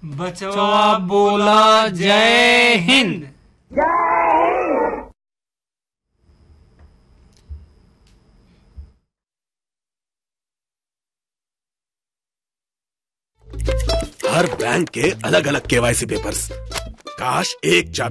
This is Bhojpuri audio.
बचवा बोला जय हिंद। हर बैंक के अलग अलग केवाईसी पेपर्स, काश एक